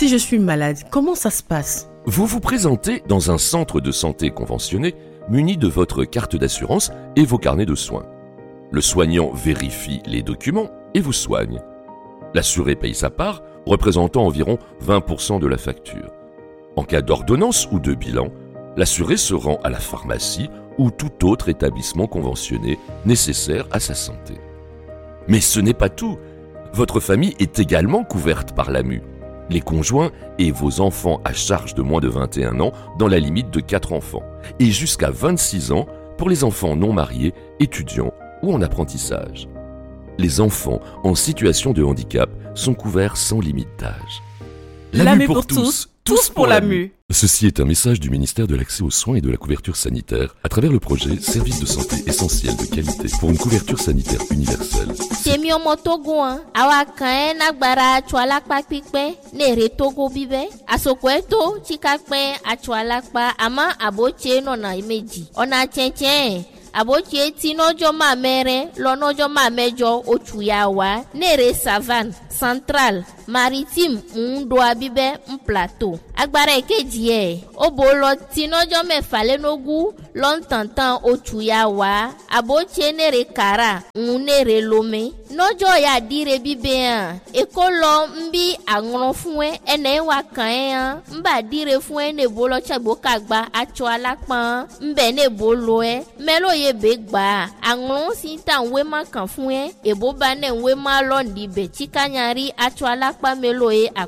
Si je suis malade, comment ça se passe? Vous vous présentez dans un centre de santé conventionné muni de votre carte d'assurance et vos carnets de soins. Le soignant vérifie les documents et vous soigne. L'assuré paye sa part, représentant environ 20% de la facture. En cas d'ordonnance ou de bilan, l'assuré se rend à la pharmacie ou tout autre établissement conventionné nécessaire à sa santé. Mais ce n'est pas tout. Votre famille est également couverte par l'AMU. Les conjoints et vos enfants à charge de moins de 21 ans dans la limite de 4 enfants et jusqu'à 26 ans pour les enfants non mariés, étudiants ou en apprentissage. Les enfants en situation de handicap sont couverts sans limite d'âge. L'AMU pour tous, tous pour l'AMU. Ceci est un message du ministère de l'Accès aux soins et de la couverture sanitaire à travers le projet Service de santé essentiel de qualité pour une couverture sanitaire universelle. Semi omo Togo awa kan nagbara atwalakpa pipe nere Togo bibe asokweto chikakpe atwalakpa ama aboche nona imeji ona chenchen aboche tinojo mamere lonojo mamejo ochuyawa nere savane central maritime ndo abibe plateau agbara ekeji obolo tinojo mefalenogu lontantan ochuyawa aboche nere kara nere lome nojo ya dire bibe ekolo mbi agron fún ene wa kan mba dire fún ne bolo chagbo kagba acho alapa mbe ne bolo melo ye begba agron sinta we ma kan fún ebo ba ne we ma lo ndibe chikanyari acho alapa melo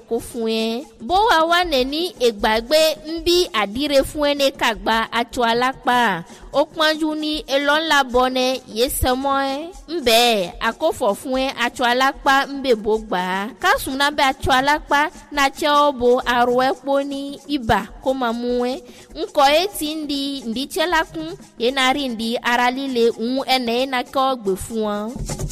akofun bo wa ne ni egbagbe mbi adire fún ne kagba acho alapa o panju ni elon la bone yesemo mbe akofo fún acho alapa mbe bogba kasuna be acho alapa na cheobo arwepo ni iba ko mamu nko eti ndi chelakun yenari ndi aralile ene na ko gbe fún